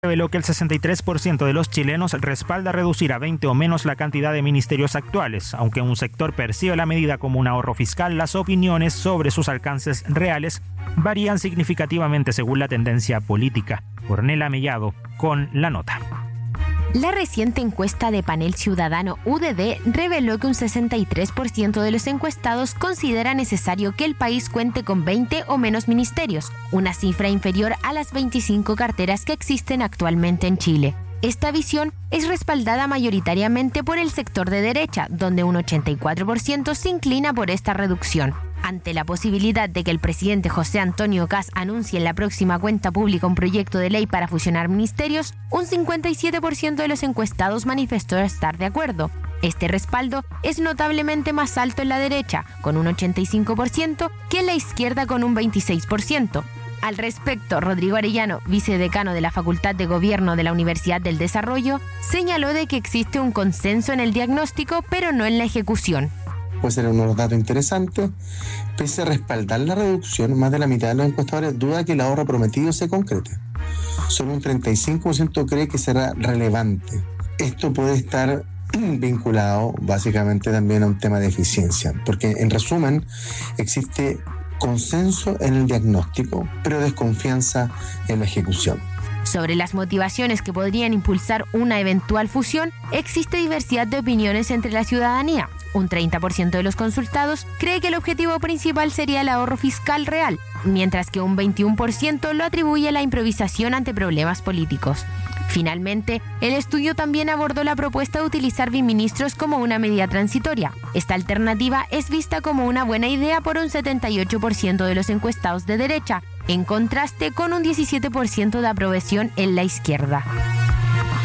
reveló que el 63% de los chilenos respalda reducir a 20 o menos la cantidad de ministerios actuales. Aunque un sector percibe la medida como un ahorro fiscal, las opiniones sobre sus alcances reales varían significativamente según la tendencia política. Ornella Mellado con la nota. La reciente encuesta de Panel Ciudadano UDD reveló que un 63% de los encuestados considera necesario que el país cuente con 20 o menos ministerios, una cifra inferior a las 25 carteras que existen actualmente en Chile. Esta visión es respaldada mayoritariamente por el sector de derecha, donde un 84% se inclina por esta reducción. Ante la posibilidad de que el presidente José Antonio Kast anuncie en la próxima cuenta pública un proyecto de ley para fusionar ministerios, un 57% de los encuestados manifestó estar de acuerdo. Este respaldo es notablemente más alto en la derecha, con un 85%, que en la izquierda, con un 26%. Al respecto, Rodrigo Arellano, vicedecano de la Facultad de Gobierno de la Universidad del Desarrollo, señaló de que existe un consenso en el diagnóstico, pero no en la ejecución. Puede ser unos datos interesantes. Pese a respaldar la reducción, más de la mitad de los encuestadores duda que el ahorro prometido se concrete. Solo un 35% cree que será relevante. Esto puede estar vinculado básicamente también a un tema de eficiencia, porque en resumen existe consenso en el diagnóstico, pero desconfianza en la ejecución. Sobre las motivaciones que podrían impulsar una eventual fusión, existe diversidad de opiniones entre la ciudadanía. Un 30% de los consultados cree que el objetivo principal sería el ahorro fiscal real, mientras que un 21% lo atribuye a la improvisación ante problemas políticos. Finalmente, el estudio también abordó la propuesta de utilizar biministros como una medida transitoria. Esta alternativa es vista como una buena idea por un 78% de los encuestados de derecha, en contraste con un 17% de aprobación en la izquierda.